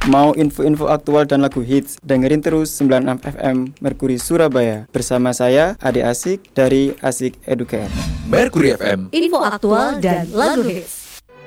Mau info-info aktual dan lagu hits? Dengerin terus 96 FM Merkuri Surabaya. Bersama saya, Ade Asik dari Asik Educare. Merkuri FM. Info aktual dan lagu hits.